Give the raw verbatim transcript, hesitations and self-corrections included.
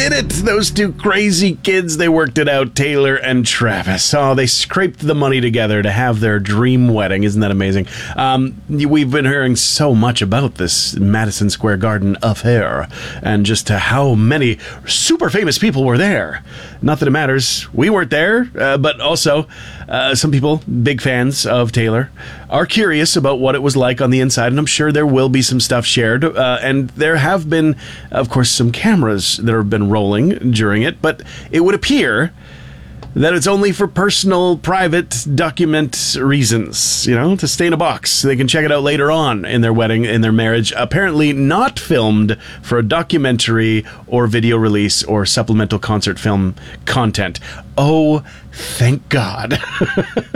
did it. Those two crazy kids, they worked it out, Taylor and Travis. Oh, they scraped the money together to have their dream wedding. Isn't that amazing? Um, we've been hearing so much about this Madison Square Garden affair and just uh, how many super famous people were there. Not that it matters. We weren't there, uh, but also uh, some people, big fans of Taylor, are curious about what it was like on the inside, and I'm sure there will be some stuff shared. Uh, and there have been, of course, some cameras that have been rolling during it, but it would appear that it's only for personal, private, document reasons, you know, to stay in a box. They can check it out later on in their wedding, in their marriage. Apparently not filmed for a documentary or video release or supplemental concert film content. Oh, thank God.